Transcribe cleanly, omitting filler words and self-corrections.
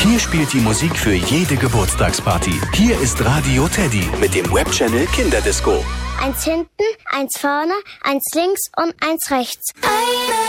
Hier spielt die Musik für jede Geburtstagsparty. Hier ist Radio Teddy mit dem Webchannel Kinderdisco. 1 hinten, 1 vorne, 1 links und 1 rechts.